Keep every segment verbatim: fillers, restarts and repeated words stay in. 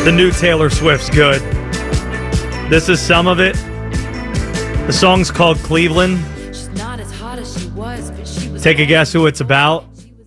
The new Taylor Swift's good. This is some of it. The song's called Cleveland. She's not as hot as she was, but she was. Take a guess who it's about.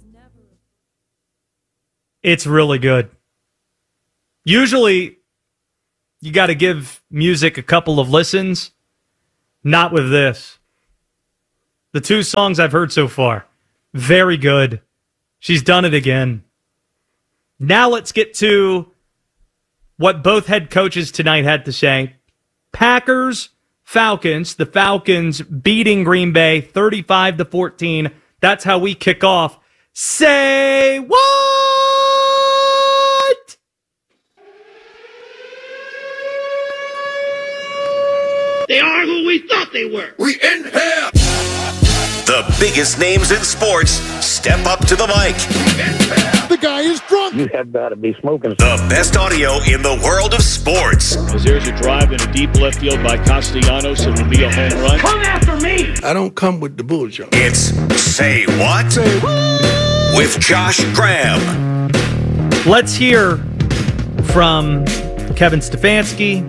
It's really good. Usually, you got to give music a couple of listens. Not with this. The two songs I've heard so far, very good. She's done it again. Now let's get to what both head coaches tonight had to say. Packers, Falcons. The Falcons beating Green Bay thirty-five to fourteen. That's how we kick off. Say what? They are who we thought they were. We in here. The biggest names in sports step up to the mic. The guy is drunk. You have got to be smoking. The best audio in the world of sports. As there's a drive in a deep left field by Castellanos, it will be a home run. Come after me. I don't come with the bullshit. It's Say What? Say what? With Josh Graham. Let's hear from Kevin Stefanski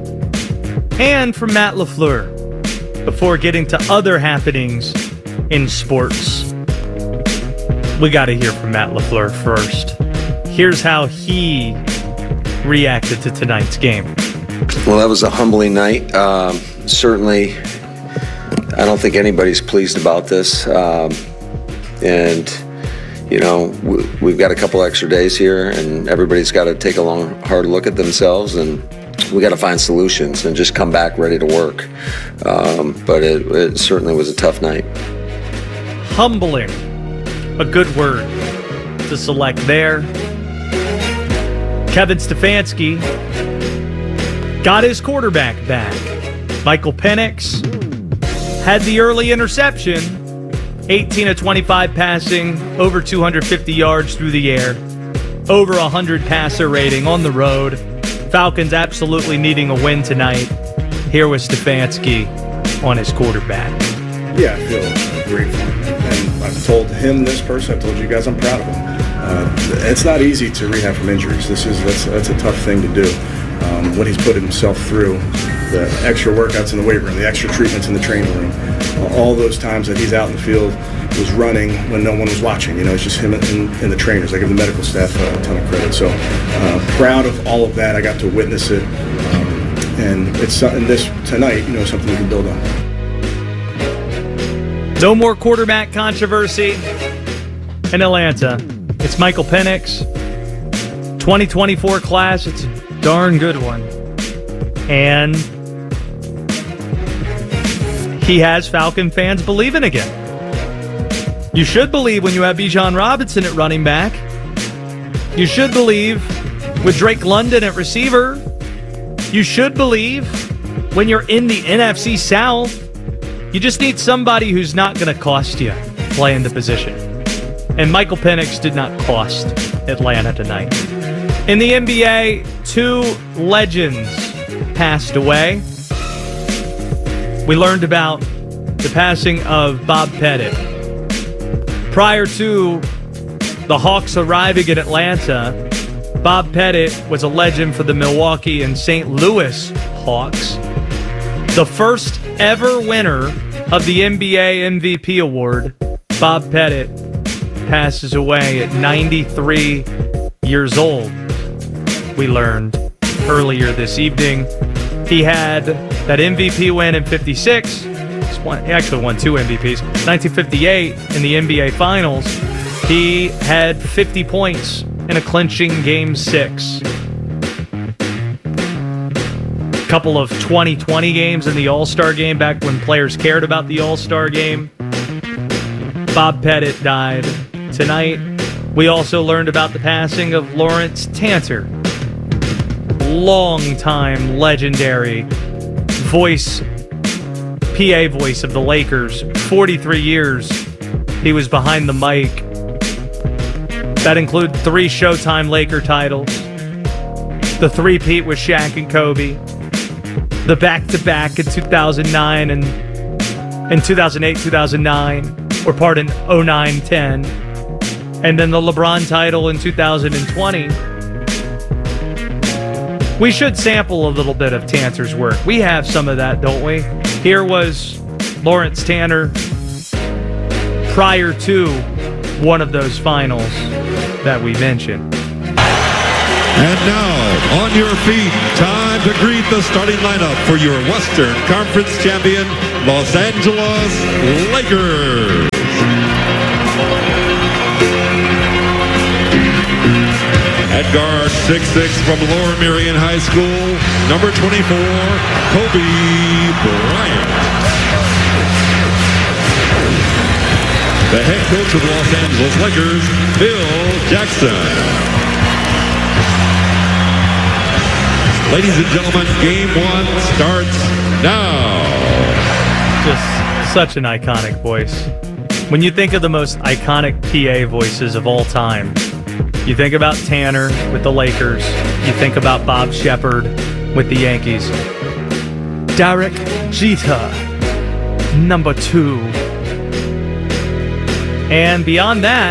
and from Matt LaFleur before getting to other happenings in sports. We got to hear from Matt LaFleur first. Here's how he reacted to tonight's game. Well, that was a humbling night. Um, certainly, I don't think anybody's pleased about this. Um, and, you know, we, we've got a couple extra days here, and everybody's got to take a long, hard look at themselves, and we got to find solutions and just come back ready to work. Um, but it, it certainly was a tough night. Humbling. A good word to select there. Kevin Stefanski got his quarterback back. Michael Penix had the early interception. eighteen of twenty-five passing, over two hundred fifty yards through the air, over one hundred passer rating on the road. Falcons absolutely needing a win tonight. Here was Stefanski on his quarterback. Yeah, I feel grateful. And I've told him this person, I've told you guys I'm proud of him. Uh, it's not easy to rehab from injuries. This is that's, that's a tough thing to do. Um, what he's put himself through, the extra workouts in the weight room, the extra treatments in the training room, uh, all those times that he's out in the field was running when no one was watching. You know, it's just him and, and the trainers. I give the medical staff a ton of credit. So uh, proud of all of that. I got to witness it. Um, and it's something this tonight, you know, something we can build on. No more quarterback controversy in Atlanta. It's Michael Penix. twenty twenty-four class. It's a darn good one. And he has Falcon fans believing again. You should believe when you have Bijan Robinson at running back. You should believe with Drake London at receiver. You should believe when you're in the N F C South. You just need somebody who's not going to cost you playing the position. And Michael Penix did not cost Atlanta tonight. In the N B A, two legends passed away. We learned about the passing of Bob Pettit. Prior to the Hawks arriving in Atlanta, Bob Pettit was a legend for the Milwaukee and Saint Louis Hawks. The first ever winner of the N B A M V P award, Bob Pettit, passes away at ninety-three years old. We learned earlier this evening he had that M V P win in fifty-six. He actually won two M V Ps. nineteen fifty-eight in the N B A Finals, he had fifty points in a clinching Game six. Couple of twenty twenty games in the All-Star game back when players cared about the All-Star game. Bob Pettit died tonight. We also learned about the passing of Lawrence Tanter. Long-time legendary voice, P A voice of the Lakers. forty-three years he was behind the mic. That included three Showtime Laker titles, the three-peat with Shaq and Kobe, the back-to-back in two thousand nine and in two thousand eight, two thousand nine, or pardon, oh nine ten, and then the LeBron title in two thousand twenty. We should sample a little bit of Tanner's work. We have some of that, don't we? Here was Lawrence Tanner prior to one of those finals that we mentioned. And now, on your feet, time to greet the starting lineup for your Western Conference champion, Los Angeles Lakers. At guard, six six from Lower Merion High School, number twenty-four, Kobe Bryant. The head coach of the Los Angeles Lakers, Phil Jackson. Ladies and gentlemen, game one starts now. Just such an iconic voice. When you think of the most iconic P A voices of all time, you think about Tanner with the Lakers. You think about Bob Shepard with the Yankees. Derek Jeter, number two. And beyond that,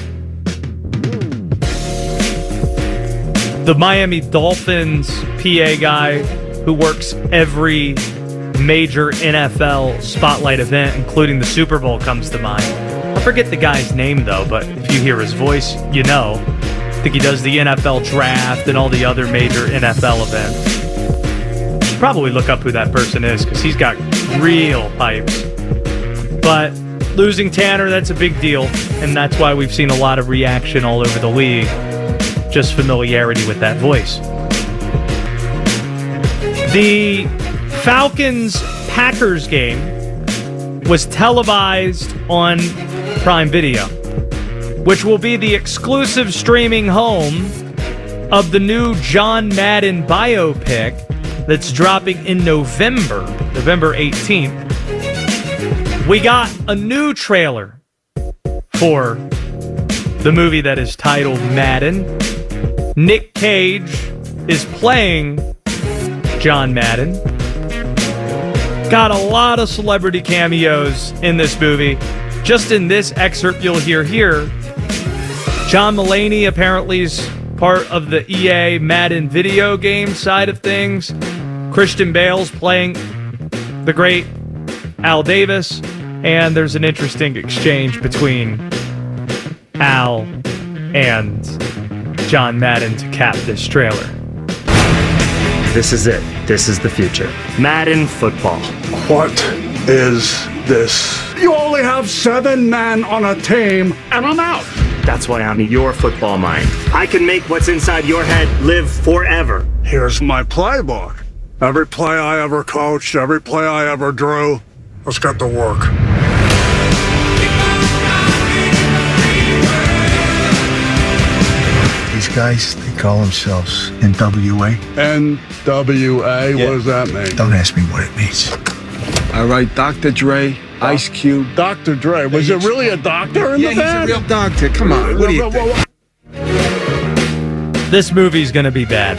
the Miami Dolphins P A guy who works every major N F L spotlight event, including the Super Bowl, comes to mind. I forget the guy's name, though, but if you hear his voice, you know. I think he does the N F L draft and all the other major N F L events. You should probably look up who that person is, because he's got real pipes. But losing Tanner, that's a big deal, and that's why we've seen a lot of reaction all over the league. Just familiarity with that voice. The Falcons-Packers game was televised on Prime Video, which will be the exclusive streaming home of the new John Madden biopic that's dropping in November, November eighteenth. We got a new trailer for the movie that is titled Madden. Nick Cage is playing John Madden. Got a lot of celebrity cameos in this movie. Just in this excerpt you'll hear here, John Mulaney apparently is part of the E A Madden video game side of things. Christian Bale's playing the great Al Davis. And there's an interesting exchange between Al and John Madden to cap this trailer. This is it. This is the future. Madden football. What is this? You only have seven men on a team, and I'm out. That's why I'm your football mind. I can make what's inside your head live forever. Here's my playbook. Every play I ever coached, every play I ever drew, let's get to work. These guys, they call themselves N W A. N W A, yeah. What does that mean? Don't ask me what it means. All right, Doctor Dre, Ice Cube. Doctor Dre, was it really a doctor in yeah, the band? Yeah, he's a real doctor. Come on, what do you think? This movie's gonna be bad.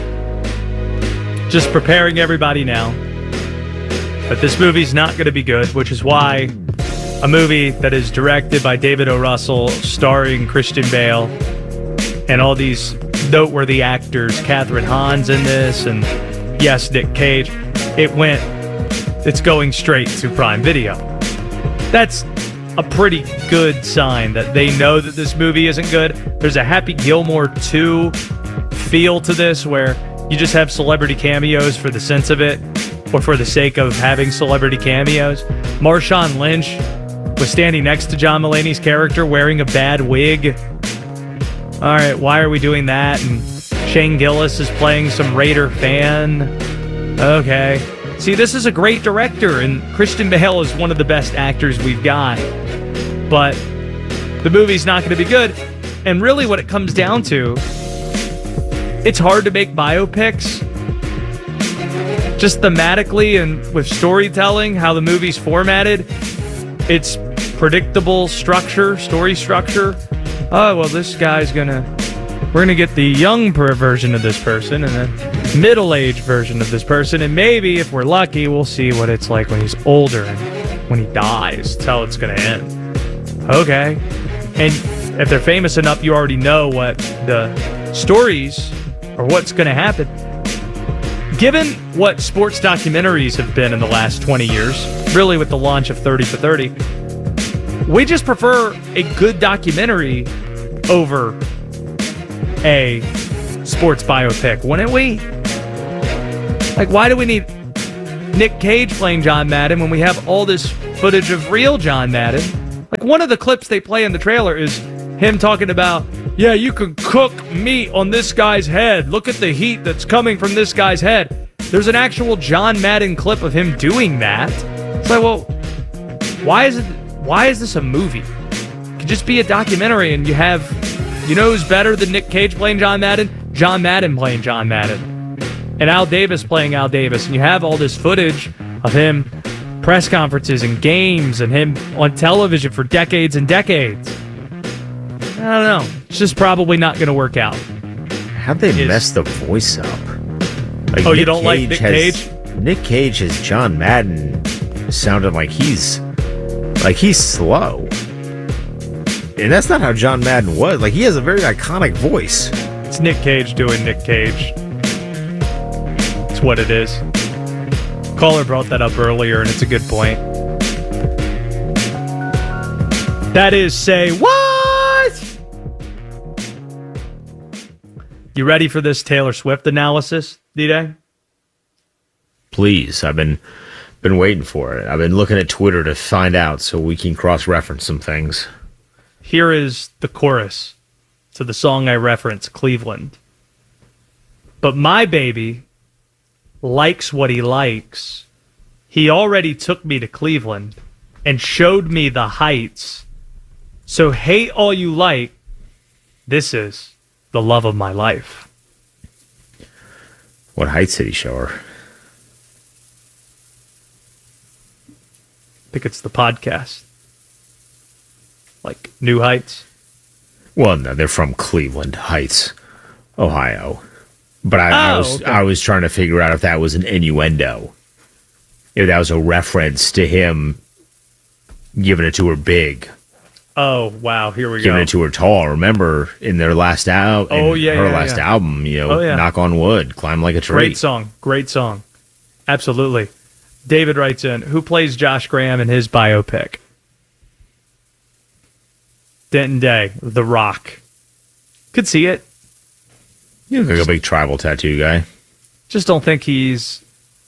Just preparing everybody now. But this movie's not gonna be good, which is why a movie that is directed by David O. Russell, starring Christian Bale, and all these noteworthy actors, Catherine Hahn's in this, and yes, Nick Cage, it went, it's going straight to Prime Video. That's a pretty good sign that they know that this movie isn't good. There's a Happy Gilmore two feel to this, where you just have celebrity cameos for the sense of it, or for the sake of having celebrity cameos. Marshawn Lynch was standing next to John Mulaney's character wearing a bad wig. All right, why are we doing that? And Shane Gillis is playing some Raider fan. Okay. See, this is a great director, and Christian Bale is one of the best actors we've got. But the movie's not going to be good. And really what it comes down to, it's hard to make biopics. Just thematically and with storytelling, how the movie's formatted, it's predictable structure, story structure. Oh, well, this guy's gonna, we're gonna get the young per version of this person and the middle-aged version of this person, and maybe, if we're lucky, we'll see what it's like when he's older and when he dies. That's how it's gonna end. Okay. And if they're famous enough, you already know what the stories or what's gonna happen. given what sports documentaries have been in the last twenty years, really with the launch of thirty for thirty, we just prefer a good documentary over a sports biopic, wouldn't we? Like, why do we need Nick Cage playing John Madden when we have all this footage of real John Madden? Like, one of the clips they play in the trailer is him talking about, yeah, you can cook meat on this guy's head. Look at the heat that's coming from this guy's head. There's an actual John Madden clip of him doing that. It's like, well, why is it? Why is this a movie? It could just be a documentary, and you have, you know who's better than Nick Cage playing John Madden? John Madden playing John Madden. And Al Davis playing Al Davis. And you have all this footage of him, press conferences and games, and him on television for decades and decades. I don't know. It's just probably not going to work out. How'd they Is, mess the voice up? Like, oh, Nick you don't Cage like Nick has, Cage? Nick Cage as John Madden sounded like he's like he's slow. And that's not how John Madden was. Like, he has a very iconic voice. It's Nick Cage doing Nick Cage. It's what it is. Caller brought that up earlier, and it's a good point. That is, say what? You ready for this Taylor Swift analysis, D-Day? Please. I've been been waiting for it. I've been looking at Twitter to find out so we can cross-reference some things. Here is the chorus to the song I reference, Cleveland. But my baby likes what he likes. He already took me to Cleveland and showed me the heights. So hate all you like. This is the love of my life. What heights did he show her? I think it's the podcast. Like New Heights. Well, no, they're from Cleveland Heights, Ohio. But I, I oh, was okay. I was trying to figure out if that was an innuendo. If that was a reference to him giving it to her big. Oh, wow. Here we giving go. Giving it to her tall. Remember in their last album, oh, yeah, her yeah, last yeah. album, you know, oh, yeah. Knock on Wood, Climb Like a Tree. Great song. Great song. Absolutely. David writes in, who plays Josh Graham in his biopic? Denton Day, The Rock. Could see it. You look like a big tribal tattoo guy. Just don't think he's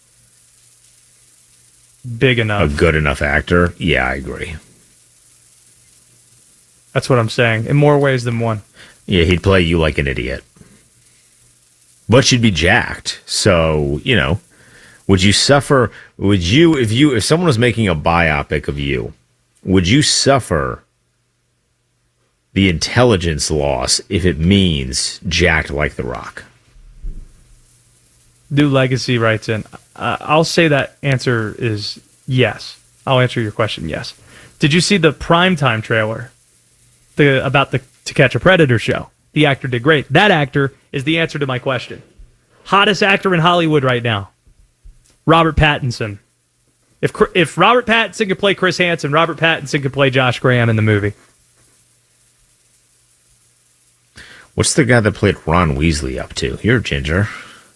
big enough. A good enough actor? Yeah, I agree. That's what I'm saying. In more ways than one. Yeah, he'd play you like an idiot. But you'd be jacked. So, you know, would you suffer, would you, if you, if someone was making a biopic of you, would you suffer the intelligence loss if it means jacked like The Rock? New Legacy writes in, uh, I'll say that answer is yes. I'll answer your question, yes. Did you see the primetime trailer the about the To Catch a Predator show? The actor did great. That actor is the answer to my question. Hottest actor in Hollywood right now, Robert Pattinson. If if Robert Pattinson could play Chris Hansen, Robert Pattinson could play Josh Graham in the movie. What's the guy that played Ron Weasley up to? You're Ginger.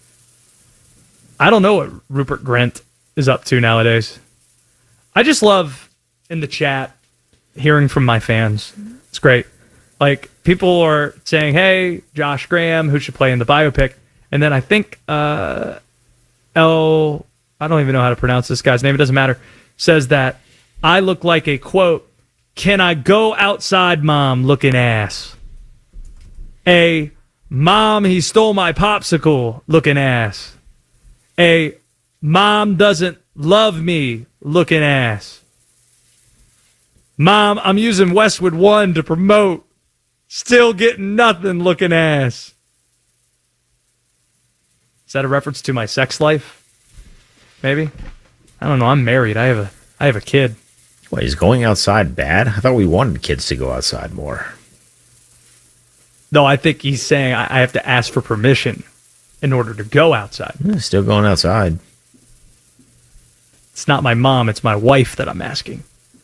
I don't know what Rupert Grint is up to nowadays. I just love, in the chat, hearing from my fans. It's great. Like, people are saying, hey, Josh Graham, who should play in the biopic? And then I think uh, L, I don't even know how to pronounce this guy's name, it doesn't matter, says that I look like a, quote, can I go outside, mom, looking ass. A, mom, he stole my popsicle, looking ass. A, mom doesn't love me, looking ass. Mom, I'm using Westwood One to promote, still getting nothing, looking ass. Is that a reference to my sex life? Maybe? I don't know. I'm married. I have a I have a kid. Wait, is going outside bad? I thought we wanted kids to go outside more. No, I think he's saying I have to ask for permission in order to go outside. Yeah, still going outside. It's not my mom, it's my wife that I'm asking.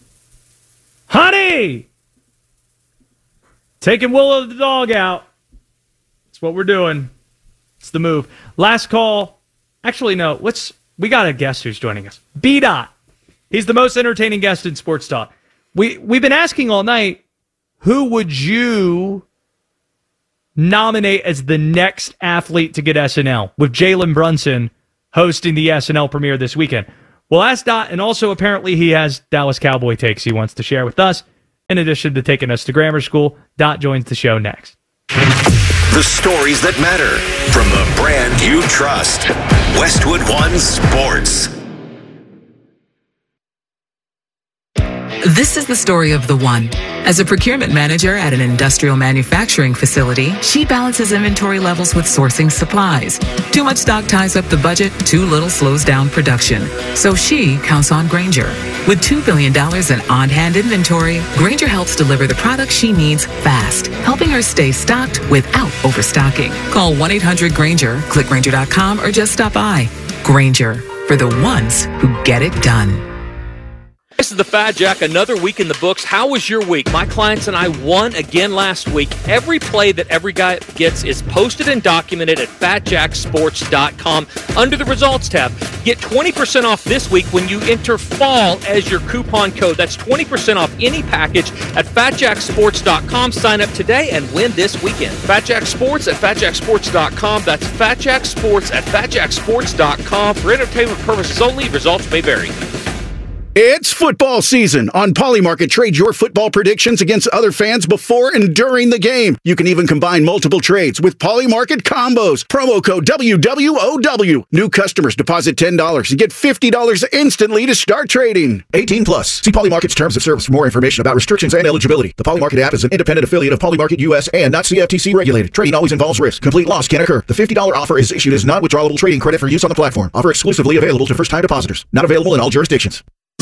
Honey! Taking Willow the dog out. That's what we're doing. It's the move. Last call Actually, no. Let's. We got a guest who's joining us. B. Dot. He's the most entertaining guest in sports talk. We we've been asking all night, who would you nominate as the next athlete to get S N L? With Jalen Brunson hosting the S N L premiere this weekend. We'll ask Dot, and also apparently he has Dallas Cowboy takes he wants to share with us. In addition to taking us to grammar school, Dot joins the show next. The stories that matter from the brand you trust. Westwood One Sports. This is the story of the One. As a procurement manager at an industrial manufacturing facility, she balances inventory levels with sourcing supplies. Too much stock ties up the budget, too little slows down production. So she counts on Grainger. With two billion dollars in on-hand inventory, Grainger helps deliver the products she needs fast, helping her stay stocked without overstocking. Call one eight hundred Grainger, click Grainger dot com, or just stop by. Grainger, for the ones who get it done. This is the Fat Jack, another week in the books. How was your week? My clients and I won again last week. Every play that every guy gets is posted and documented at fat jack sports dot com under the results tab. Get twenty percent off this week when you enter FALL as your coupon code. That's twenty percent off any package at fat jack sports dot com. Sign up today and win this weekend. Fat Jack Sports at fat jack sports dot com. That's Fat Jack Sports at fat jack sports dot com. For entertainment purposes only, results may vary. It's football season. On Polymarket, trade your football predictions against other fans before and during the game. You can even combine multiple trades with Polymarket combos. Promo code W W O W. New customers deposit ten dollars and get fifty dollars instantly to start trading. eighteen plus. See Polymarket's terms of service for more information about restrictions and eligibility. The Polymarket app is an independent affiliate of Polymarket U S and not C F T C regulated. Trading always involves risk. Complete loss can occur. The fifty dollars offer is issued as non-withdrawable trading credit for use on the platform. Offer exclusively available to first-time depositors. Not available in all jurisdictions.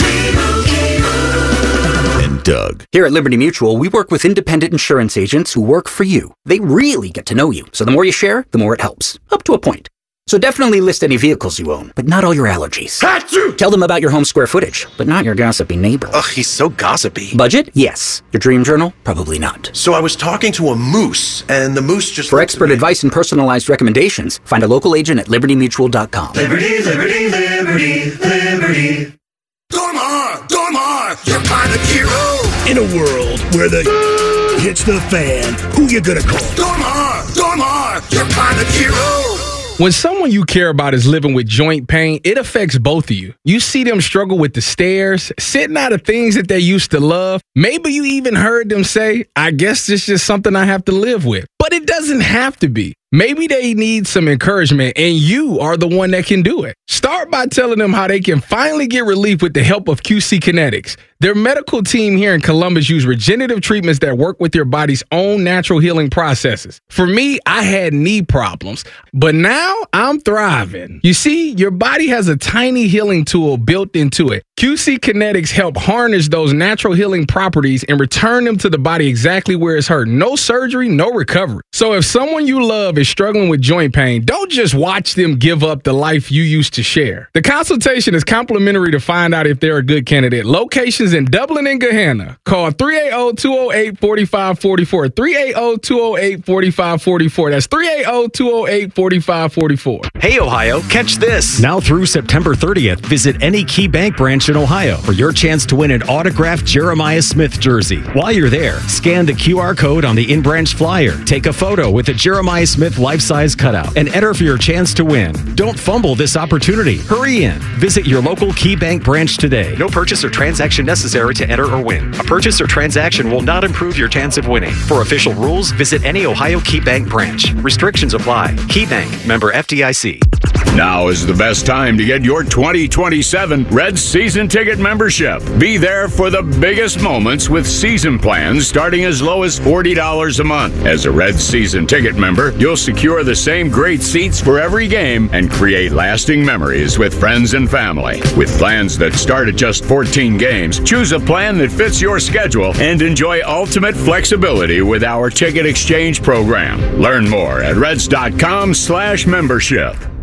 And Doug. Here at Liberty Mutual, we work with independent insurance agents who work for you. They really get to know you, so the more you share, the more it helps. Up to a point. So definitely list any vehicles you own, but not all your allergies. Achoo! Tell them about your home square footage, but not your gossipy neighbor. Ugh, he's so gossipy. Budget? Yes. Your dream journal? Probably not. So I was talking to a moose, and the moose just... For expert advice and personalized recommendations, find a local agent at liberty mutual dot com. Liberty, liberty, liberty, liberty. Dormar, Dormar, you're kind of hero. In a world where the hits the fan, who you gonna call? Dormar, Dormar, you're kind of hero. When someone you care about is living with joint pain, it affects both of you. You see them struggle with the stairs, sitting out of things that they used to love. Maybe you even heard them say, I guess it's just something I have to live with. But it doesn't have to be. Maybe they need some encouragement, and you are the one that can do it. Start by telling them how they can finally get relief with the help of Q C Kinetics. Their medical team here in Columbus use regenerative treatments that work with your body's own natural healing processes. For me, I had knee problems, but now I'm thriving. You see, your body has a tiny healing tool built into it. Q C Kinetics help harness those natural healing properties and return them to the body exactly where it's hurt. No surgery, no recovery. So if someone you love is struggling with joint pain, don't just watch them give up the life you used to share. The consultation is complimentary to find out if they're a good candidate. Locations in Dublin and Gahanna. Call three eight zero, two zero eight, four five four four. three eight zero, two zero eight, four five four four. That's three eight zero, two zero eight, four five four four. Hey, Ohio, catch this. Now through September thirtieth, visit any Key Bank branch in Ohio for your chance to win an autographed Jeremiah Smith jersey. While you're there, scan the Q R code on the in-branch flyer, take a photo with a Jeremiah Smith life-size cutout, and enter for your chance to win. Don't fumble this opportunity. Hurry in. Visit your local Key Bank branch today. No purchase or transaction necessary to enter or win. A purchase or transaction will not improve your chance of winning. For official rules, visit any Ohio Key Bank branch. Restrictions apply. Key Bank, member F D I C. Now is the best time to get your twenty twenty-seven Reds season ticket membership. Be there for the biggest moments with season plans starting as low as forty dollars a month. As a Reds season ticket member, you'll secure the same great seats for every game and create lasting memories with friends and family. With plans that start at just fourteen games, choose a plan that fits your schedule and enjoy ultimate flexibility with our ticket exchange program. Learn more at reds dot com slash membership.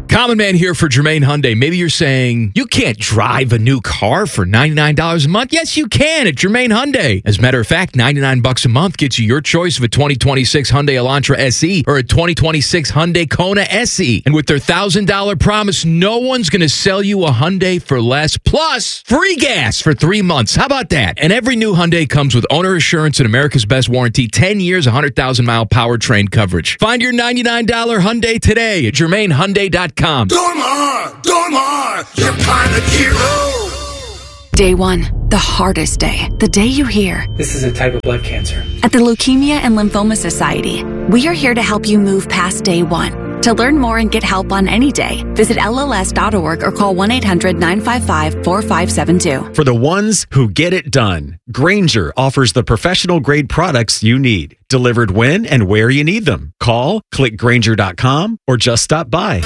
Common Man here for Jermaine Hyundai. Maybe you're saying, you can't drive a new car for ninety-nine dollars a month. Yes, you can at Jermaine Hyundai. As a matter of fact, ninety-nine bucks a month gets you your choice of a twenty twenty-six Hyundai Elantra S E or a twenty twenty-six Hyundai Kona S E. And with their one thousand dollars promise, no one's going to sell you a Hyundai for less. Plus, free gas for three months. How about that? And every new Hyundai comes with owner assurance and America's Best warranty, ten years, one hundred thousand mile powertrain coverage. Find your ninety-nine dollars Hyundai today at Jermaine Hyundai dot com. Dormar! Dormar! You're kind of hero! Day one, the hardest day. The day you hear, this is a type of blood cancer. At the Leukemia and Lymphoma Society, we are here to help you move past day one. To learn more and get help on any day, visit L L S dot org or call one eight hundred nine five five four five seven two. For the ones who get it done, Grainger offers the professional grade products you need, delivered when and where you need them. Call, click Grainger dot com, or just stop by.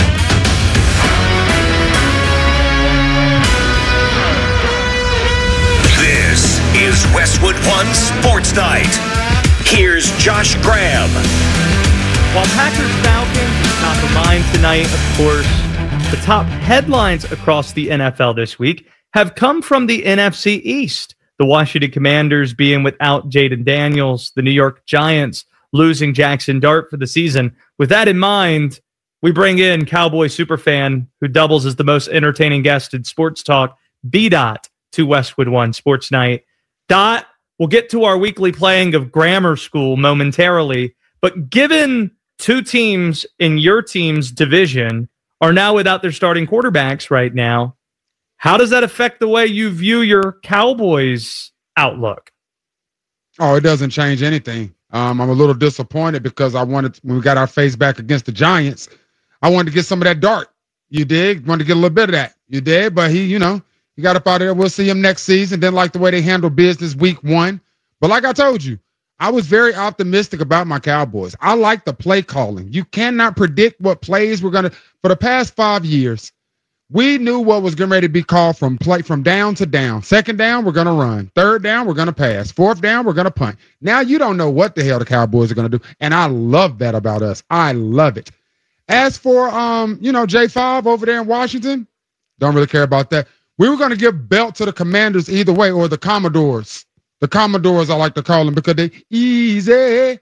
This is Westwood One Sports Night. Here's Josh Graham. While Packers Falcons is top of mind tonight, of course, the top headlines across the N F L this week have come from the N F C East. The Washington Commanders being without Jaden Daniels, the New York Giants losing Jackson Dart for the season. With that in mind, we bring in Cowboy superfan who doubles as the most entertaining guest in sports talk, B-Dot, to Westwood One Sports Night. Dot, we'll get to our weekly playing of grammar school momentarily, but given two teams in your team's division are now without their starting quarterbacks right now, how does that affect the way you view your Cowboys outlook? Oh, it doesn't change anything. Um, I'm a little disappointed because I wanted, when we got our face back against the Giants, I wanted to get some of that dart. You did? Wanted to get a little bit of that. You did? But he, you know, he got up out of there. We'll see him next season. Didn't like the way they handled business week one. But like I told you, I was very optimistic about my Cowboys. I like the play calling. You cannot predict what plays we're going to, for the past five years, we knew what was getting ready to be called from play from down to down. Second down, we're going to run. Third down, we're going to pass. Fourth down, we're going to punt. Now you don't know what the hell the Cowboys are going to do, and I love that about us. I love it. As for, um, you know, J five over there in Washington, don't really care about that. We were going to give belt to the Commanders either way, or the Commodores. The Commodores, I like to call them, because they easy.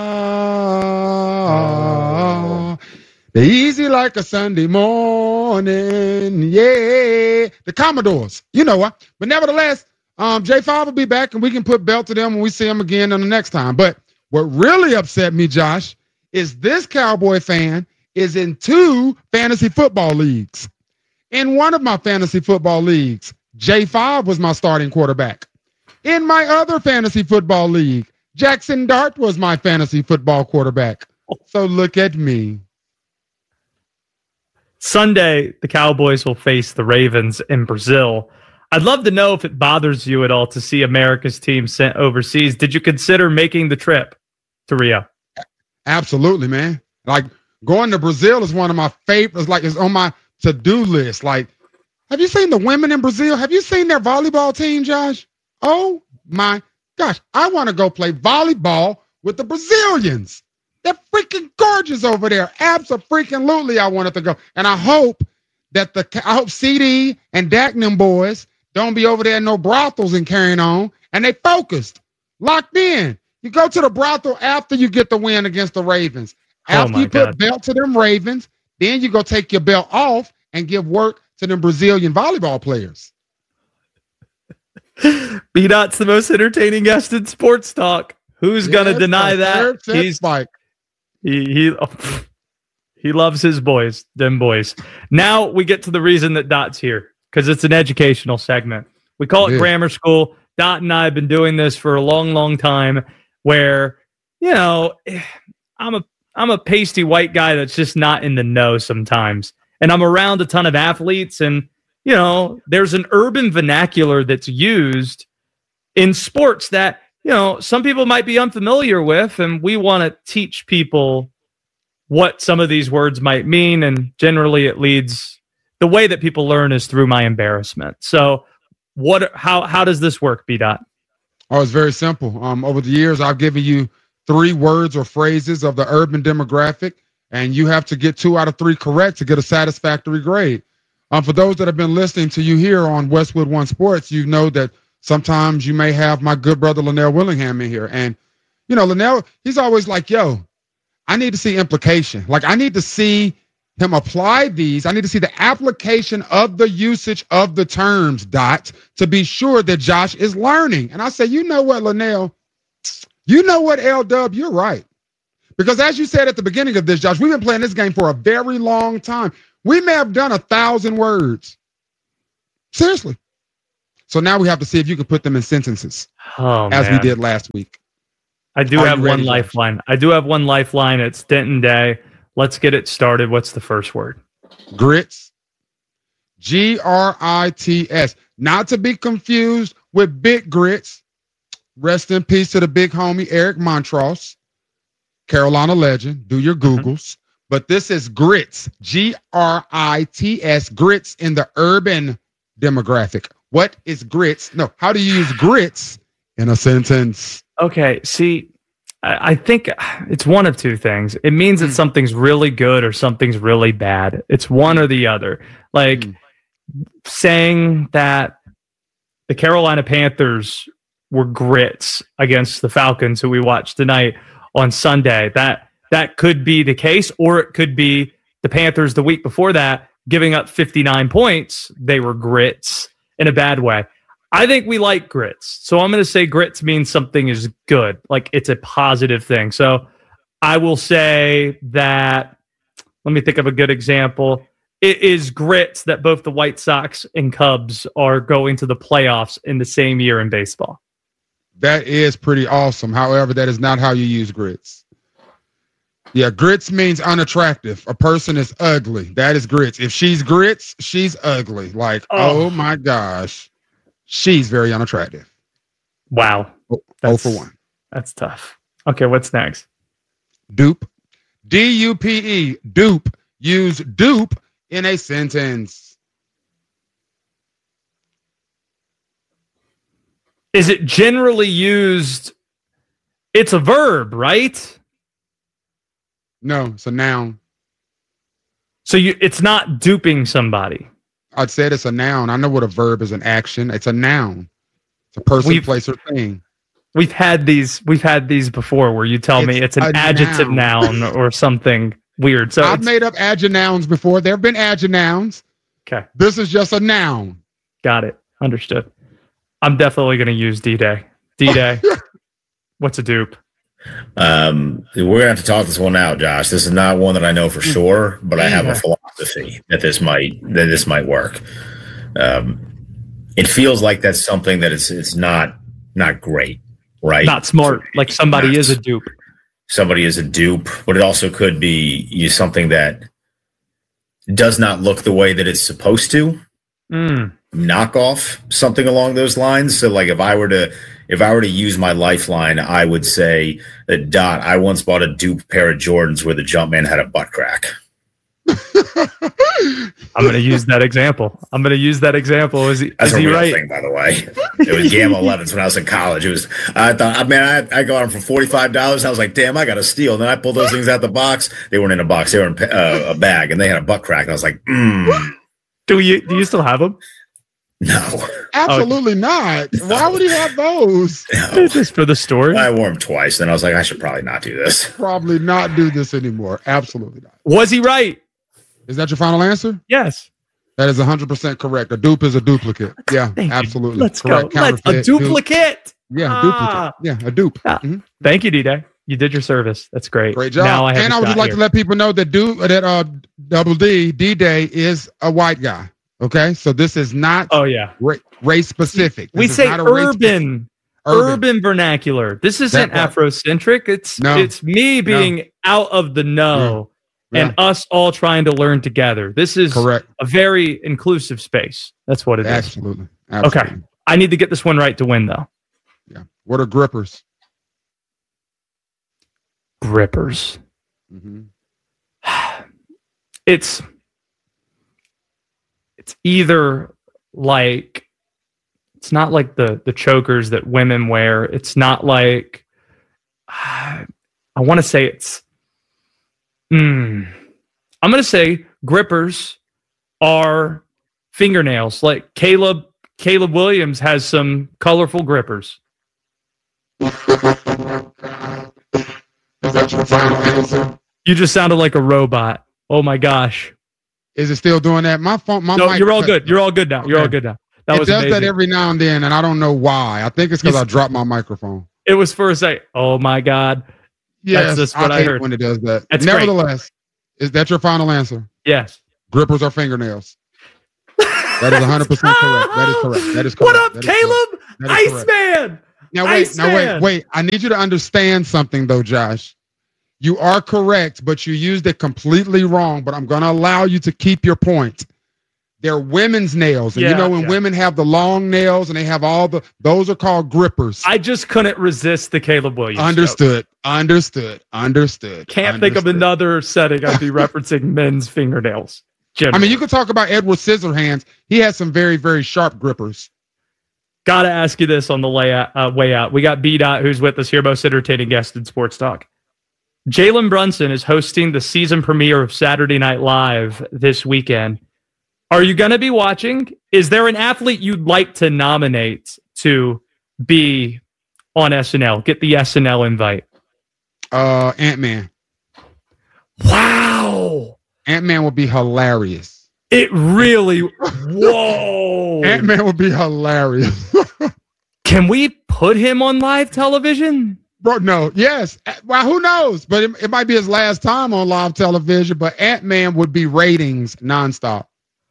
Ah, they easy like a Sunday morning. Yeah. The Commodores. You know what? But nevertheless, um, J five will be back, and we can put belt to them when we see them again on the next time. But what really upset me, Josh, is this Cowboy fan is in two fantasy football leagues. In one of my fantasy football leagues, J five was my starting quarterback. In my other fantasy football league, Jackson Dart was my fantasy football quarterback. So look at me. Sunday, the Cowboys will face the Ravens in Brazil. I'd love to know if it bothers you at all to see America's team sent overseas. Did you consider making the trip to Rio? Absolutely, man. Like, going to Brazil is one of my favorites. Like, it's on my to-do list. Like, have you seen the women in Brazil? Have you seen their volleyball team, Josh? Oh, my gosh. I want to go play volleyball with the Brazilians. They're freaking gorgeous over there. Abso-freaking-lutely, I wanted to go. And I hope that the I hope C D and Dak and them boys don't be over there in no brothels and carrying on. And they focused, locked in. You go to the brothel after you get the win against the Ravens. After oh you put God. belt to them Ravens, then you go take your belt off and give work to them Brazilian volleyball players. B-Dot's the most entertaining guest in sports talk. Who's Yeah, going to it's deny my that? third set He's spike. He he, he loves his boys, them boys. Now we get to the reason that Dot's here, because it's an educational segment. We call it Yeah. grammar school. Dot and I have been doing this for a long, long time, where, you know, I'm a I'm a pasty white guy that's just not in the know sometimes. And I'm around a ton of athletes, and, you know, there's an urban vernacular that's used in sports that, you know, some people might be unfamiliar with, and we want to teach people what some of these words might mean. And generally it leads, the way that people learn is through my embarrassment. So what, how, how does this work, B-Dot? Oh, it's very simple. Um, over the years, I've given you three words or phrases of the urban demographic, And you have to get two out of three correct to get a satisfactory grade. Um, for those that have been listening to you here on Westwood One Sports, you know that sometimes you may have my good brother Linnell Willingham in here. And, you know, Linnell, he's always like, yo, I need to see implication. Like, I need to see him apply these. I need to see the application of the usage of the terms, Dot, to be sure that Josh is learning. And I say, you know what, Linnell? You know what, L-Dub? You're right. Because as you said at the beginning of this, Josh, we've been playing this game for a very long time. We may have done a thousand words. Seriously. So now we have to see if you can put them in sentences, oh, as man. we did last week. I do Are have you one ready, lifeline. I do have one lifeline. It's Denton Day. Let's get it started. What's the first word? Grits. G R I T S. Not to be confused with Big Grits. Rest in peace to the big homie Eric Montross, Carolina legend. Do your Googles. But this is grits, G R I T S, grits in the urban demographic. What is grits? No, how do you use grits in a sentence? Okay, see, I I think it's one of two things. It means that something's really good or something's really bad. It's one or the other. Like mm. saying that the Carolina Panthers were grits against the Falcons, who we watched tonight on Sunday. That that could be the case, or it could be the Panthers the week before that giving up fifty-nine points. They were grits in a bad way. I think we like grits. So I'm going to say grits means something is good. Like it's a positive thing. So I will say that, let me think of a good example. It is grits that both the White Sox and Cubs are going to the playoffs in the same year in baseball. That is pretty awesome. However, that is not how you use grits. Yeah, grits means unattractive. A person is ugly. That is grits. If she's grits, she's ugly. Like, oh, oh my gosh. She's very unattractive. Wow. Oh, oh for one. That's tough. Okay, what's next? Dupe. D U P E. Dupe. Use dupe in a sentence. Is it generally used? It's a verb, right? No, it's a noun. So you, it's not duping somebody. I'd say it's a noun. I know what a verb is, an action. It's a noun. It's a person, we've, place, or thing. We've had these. We've had these before, where you tell it's me it's an adjective noun. noun or something weird. So I've made up adjunouns before. There have been adjunouns. Okay. This is just a noun. Got it. Understood. I'm definitely going to use D-Day. D-Day. What's a dupe? Um, we're gonna have to talk this one out, Josh. This is not one that I know for sure, but I have a philosophy that this might that this might work. Um, it feels like that's something that it's it's not not great, right? Not smart. Like somebody not, is a dupe. Somebody is a dupe, but it also could be you something that does not look the way that it's supposed to. Mm. Knock off something along those lines. So, like, if I were to if I were to use my lifeline, I would say that Dot. I once bought a dupe pair of Jordans where the Jumpman had a butt crack. I'm going to use that example. I'm going to use that example. Is he? That's is a he real right? thing, by the way. It was Gamma elevens when I was in college. It was. I thought, I mean, I, I got them for forty-five dollars. I was like, damn, I got a steal. And then I pulled those things out the box. They weren't in a box. They were in uh, a bag, and they had a butt crack. And I was like, mm. do you do you still have them? No. Absolutely oh. not. Why would he have those? No. Just for the story? I wore them twice. Then I was like, I should probably not do this. Probably not do this anymore. Absolutely not. Was he right? Is that your final answer? Yes. That is one hundred percent correct. A dupe is a duplicate. Yeah, Thank absolutely. You. Let's correct. go. Let's, a duplicate. Dupe. Yeah, ah. duplicate. Yeah, a dupe. Yeah. Mm-hmm. Thank you, D-Day. You did your service. That's great. Great job. Now I have and I would just like here. to let people know that do that uh double D, D-Day is a white guy. Okay, so this is not oh yeah ra- race specific. This we say urban, urban, urban vernacular. This isn't Afrocentric. It's no. it's me being no. out of the know yeah. Yeah. and us all trying to learn together. This is correct. A very inclusive space. That's what it Absolutely. is. Absolutely. Okay, I need to get this one right to win, though. Yeah. What are grippers? Grippers. Mm-hmm. It's. It's either like, it's not like the the chokers that women wear. It's not like, uh, I want to say it's Hmm. I'm going to say grippers are fingernails. Like Caleb Caleb Williams has some colorful grippers. Is that your final answer? You just sounded like a robot. Oh my gosh. Is it still doing that? My phone, my no, mic you're all cut. good. You're all good now. You're Okay. all good now. That it was does amazing. that every now and then, and I don't know why. I think it's because I dropped my microphone. It was for a second. Oh my God. Yes, That's just what I I hate heard. when it does that. That's Nevertheless, is that your final answer? Yes. Grippers are fingernails. That is one hundred percent correct. That is correct. That is correct. What up, That is Caleb? correct. That is correct. Iceman. Now wait, now wait, wait. I need you to understand something though, Josh. You are correct, but you used it completely wrong. But I'm going to allow you to keep your point. They're women's nails. And Yeah, you know, when yeah. women have the long nails and they have all the, those are called grippers. I just couldn't resist the Caleb Williams. joke. Understood. Understood. Understood. Can't think of another setting I'd be referencing men's fingernails. I Generally. mean, you could talk about Edward Scissorhands. He has some very, very sharp grippers. Got to ask you this on the lay out, uh, way out. We got B Dot, who's with us here, most entertaining guest in sports talk. Jalen Brunson is hosting the season premiere of Saturday Night Live this weekend. Are you going to be watching? Is there an athlete you'd like to nominate to be on S N L? Get the S N L invite. Uh, Ant-Man. Wow. Ant-Man would be hilarious. It really, whoa. Ant-Man would be hilarious. Can we put him on live television? Bro, no. Yes. Well, who knows? But it, it might be his last time on live television, but Ant-Man would be ratings nonstop.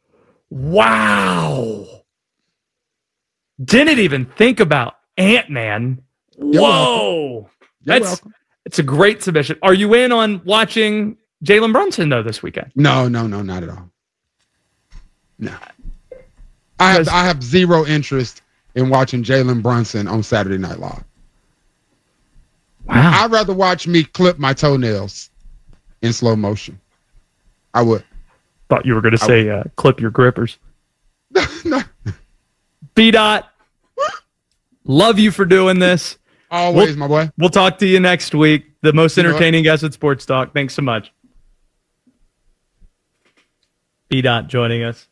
Wow. Didn't even think about Ant-Man. You're Whoa. welcome. You're That's welcome. It's a great submission. Are you in on watching Jalen Brunson, though, this weekend? No, no, no, not at all. No. I have I have zero interest in watching Jalen Brunson on Saturday Night Live. Wow. I'd rather watch me clip my toenails in slow motion. I would. Thought you were going to I say uh, clip your grippers. No. B-Dot, love you for doing this. Always, We'll- my boy. We'll talk to you next week. The most You know what? entertaining guest at Sports Talk. Thanks so much. B-Dot joining us.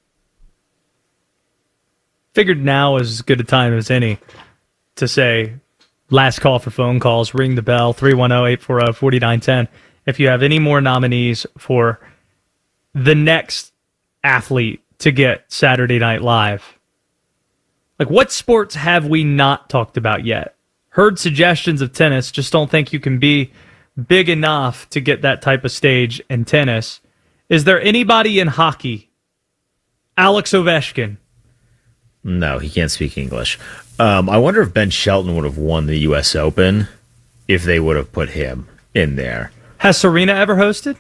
Figured now is as good a time as any to say last call for phone calls. Ring the bell, three one zero, eight four zero, four nine one zero. If you have any more nominees for the next athlete to get Saturday Night Live. Like, what sports have we not talked about yet? Heard suggestions of tennis, just don't think you can be big enough to get that type of stage in tennis. Is there anybody in hockey? Alex Ovechkin. No, he can't speak English. Um, I wonder if Ben Shelton would have won the U S Open if they would have put him in there. Has Serena ever hosted?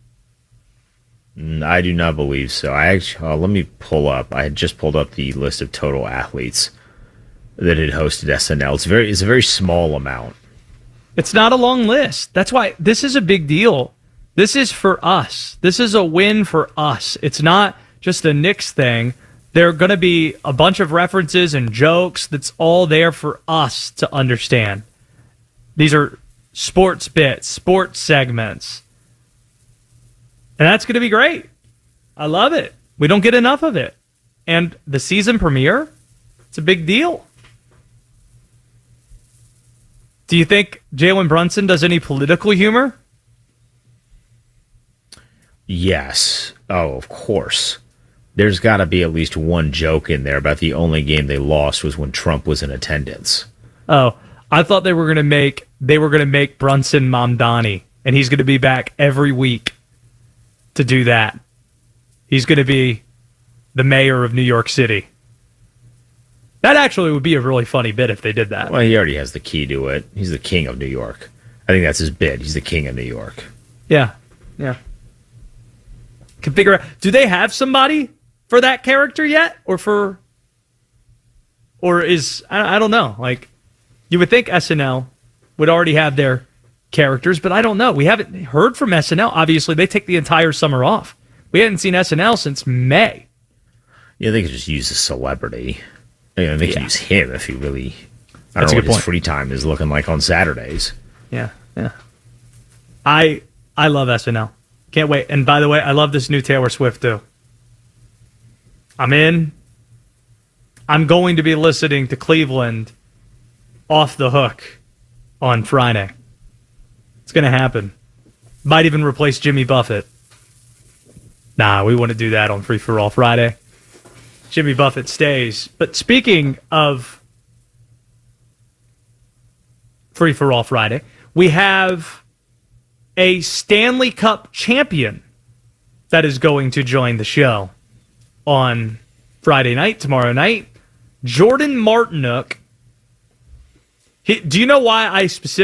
Mm, I do not believe so. I actually, uh, let me pull up. I had just pulled up the list of total athletes that had hosted S N L. It's very, it's a very small amount. It's not a long list. That's why this is a big deal. This is for us. This is a win for us. It's not just a Knicks thing. There are going to be a bunch of references and jokes that's all there for us to understand. These are sports bits, sports segments. And that's going to be great. I love it. We don't get enough of it. And the season premiere, it's a big deal. Do you think Jalen Brunson does any political humor? Yes. Oh, of course. There's got to be at least one joke in there about the only game they lost was when Trump was in attendance. Oh, I thought they were going to make they were going to make Brunson Mamdani, and he's going to be back every week to do that. He's going to be the mayor of New York City. That actually would be a really funny bit if they did that. Well, he already has the key to it. He's the king of New York. I think that's his bid. He's the king of New York. Yeah, yeah. Can figure out. Do they have somebody for that character yet, or for, or is I, I don't know. Like, you would think S N L would already have their characters, but I don't know. We haven't heard from S N L. Obviously, they take the entire summer off. We hadn't seen S N L since May. Yeah, they could just use a celebrity. You know, they Yeah. could use him if he really. I That's don't a know good what his point. free time is looking like on Saturdays. Yeah, yeah. I I love S N L. Can't wait. And by the way, I love this new Taylor Swift too. I'm in. I'm going to be listening to Cleveland off the hook on Friday. It's going to happen. Might even replace Jimmy Buffett. Nah, we wouldn't do that on Free For All Friday. Jimmy Buffett stays. But speaking of Free For All Friday, we have a Stanley Cup champion that is going to join the show on Friday night, tomorrow night. Jordan Martinook. He, do you know why I specifically